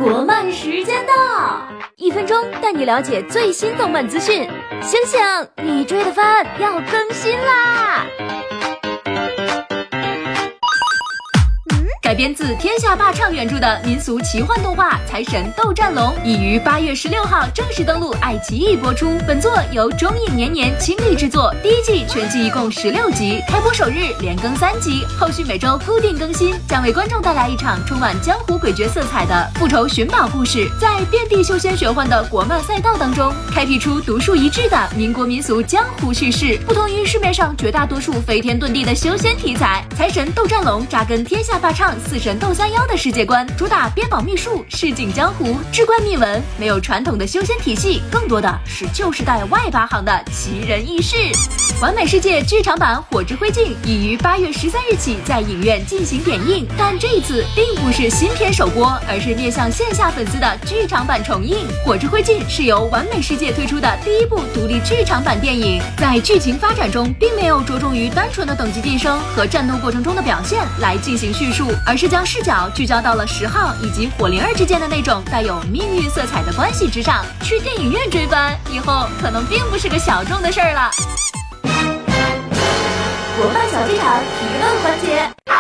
国漫时间到，1分钟带你了解最新动漫资讯。醒醒，你追的番要更新啦！改编自天下霸唱原著的民俗奇幻动画《财神斗战龙》已于8月16号正式登陆爱奇艺播出。本作由中影年年倾力制作，第1季全季一共16集，开播首日连更3集，后续每周固定更新，将为观众带来一场充满江湖诡谲色彩的复仇寻宝故事。在遍地修仙玄幻的国漫赛道当中，开辟出独树一帜的民国民俗江湖叙事。不同于市面上绝大多数飞天遁地的修仙题材，《财神斗战龙》扎根天下霸唱四神斗三妖的世界观，主打编宝秘术、市井江湖、志怪秘闻，没有传统的修仙体系，更多的是旧时代外八行的奇人异事。完美世界剧场版《火之灰烬》已于8月13日起在影院进行点映，但这一次并不是新片首播，而是面向线下粉丝的剧场版重映。《火之灰烬》是由完美世界推出的第1部独立剧场版电影，在剧情发展中并没有着重于单纯的等级晋升和战斗过程中的表现来进行叙述，而是将视角聚焦到了10号以及火灵儿之间的那种带有命运色彩的关系之上。去电影院追番以后可能并不是个小众的事儿了。国漫小剧场提问环节。